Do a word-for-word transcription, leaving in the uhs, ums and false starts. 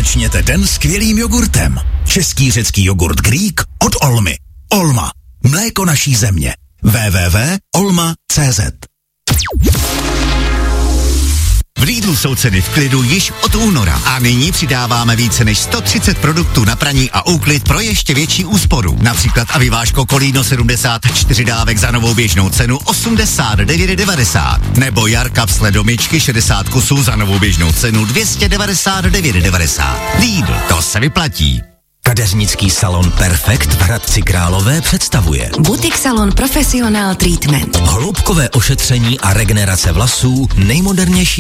Začněte den skvělým jogurtem. Český řecký jogurt Greek od Olmy. Olma. Mléko naší země. w w w tečka olma tečka c z. V Lidlu jsou ceny v klidu již od února a nyní přidáváme více než sto třicet produktů na praní a úklid pro ještě větší úsporu. Například avivážko Kolíno sedmdesát čtyři dávek za novou běžnou cenu osmdesát devět devadesát. Nebo Jarka v sledomičky šedesát kusů za novou běžnou cenu dvě stě devadesát devět devadesát. Lidl, to se vyplatí. Kadeřnický salon Perfekt v Hradci Králové představuje Butik salon Professional Treatment. Hloubkové ošetření a regenerace vlasů nejmodernější